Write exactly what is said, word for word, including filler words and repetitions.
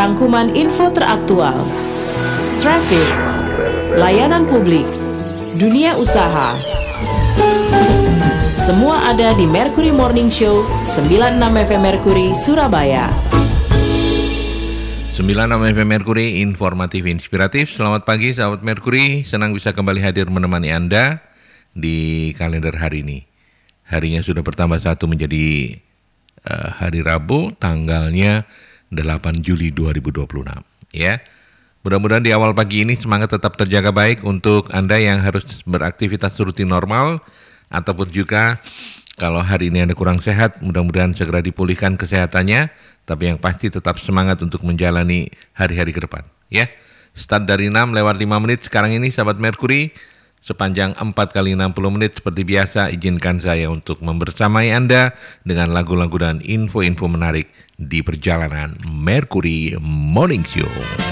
rangkuman info teraktual, traffic, layanan publik, dunia usaha. Semua ada di Mercury Morning Show sembilan puluh enam F M Mercury Surabaya. sembilan puluh enam F M Mercury, informatif, inspiratif. Selamat pagi sahabat Mercury, senang bisa kembali hadir menemani Anda di kalender hari ini. Harinya sudah bertambah satu menjadi uh, hari Rabu, tanggalnya delapan Juli dua ribu dua puluh enam. Ya, mudah-mudahan di awal pagi ini semangat tetap terjaga baik untuk Anda yang harus beraktivitas rutin normal, ataupun juga kalau hari ini Anda kurang sehat, mudah-mudahan segera dipulihkan kesehatannya, tapi yang pasti tetap semangat untuk menjalani hari-hari ke depan. Ya, start dari enam lewat lima menit sekarang ini sahabat Mercury, sepanjang empat kali enam puluh menit seperti biasa, izinkan saya untuk membersamai Anda dengan lagu-lagu dan info-info menarik di perjalanan Mercury Morning Show.